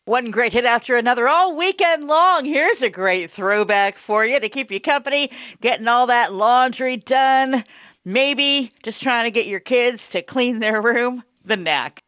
One great hit after another all weekend long. Here's a great throwback for you to keep you company, getting all that laundry done. Maybe just trying to get your kids to clean their room. The Knack.